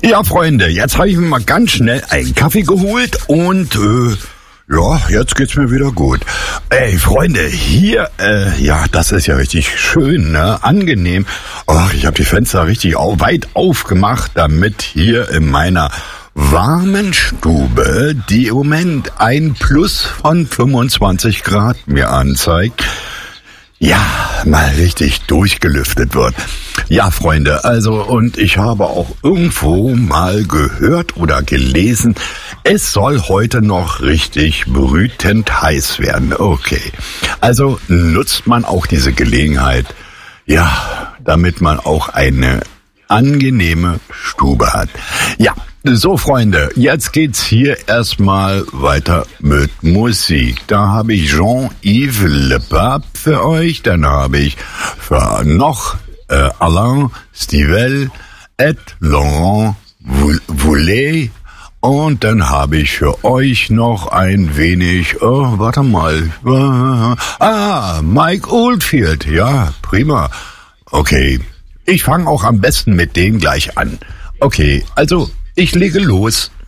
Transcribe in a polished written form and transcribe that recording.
Ja, Freunde, jetzt habe ich mir mal ganz schnell einen Kaffee geholt und ja, jetzt geht's mir wieder gut. Ey, Freunde, hier, ja, das ist ja richtig schön, ne? Angenehm. Ach, ich habe die Fenster richtig weit aufgemacht, damit hier in meiner warmen Stube, die im Moment ein Plus von 25 Grad mir anzeigt, ja, mal richtig durchgelüftet wird. Ja, Freunde, also, und ich habe auch irgendwo mal gehört oder gelesen, es soll heute noch richtig brütend heiß werden. Okay, also nutzt man auch diese Gelegenheit, ja, damit man auch eine angenehme Stube hat. Ja, so Freunde, jetzt geht's hier erstmal weiter mit Musik. Da habe ich Jean-Yves Le Pape für euch, dann habe ich für noch Alain Stivell, Ed Laurent Voulez und dann habe ich für euch noch ein wenig, warte mal, Mike Oldfield, ja, prima. Okay, ich fange auch am besten mit dem gleich an. Okay, also ich lege los.